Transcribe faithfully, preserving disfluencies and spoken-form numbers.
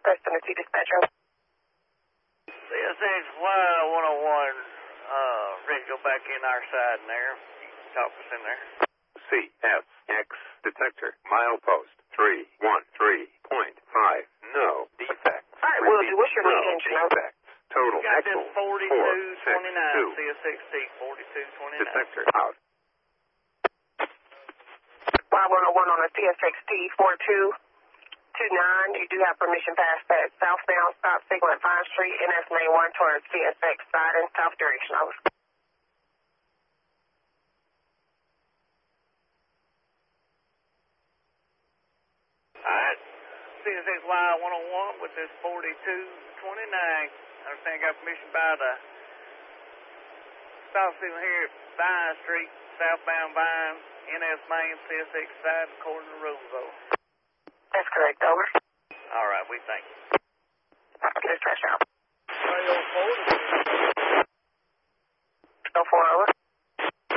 West Tennessee Dispatcher. C S X Y one oh one, uh, ready to go back in our side in there. You can talk us in there. C S X detector, milepost three one three point five, no defects. All right, will do. What's your no lead engine number? defects. Total Got echo this forty-two twenty-nine, four C S X T forty-two twenty-nine. detector out. Y one oh one on a C S X T four two two nine. You do have permission past that southbound stop signal at Vine Street, N S main one towards C S X side and south direction. Over. Alright, C S X Y one oh one with this forty-two twenty-nine. I understand got permission by the stop signal here at Vine Street, southbound Vine, N S main, C S X side, according to rules, over. That's correct. Over. Alright, we thank you. Dispatch out. three oh four oh four over.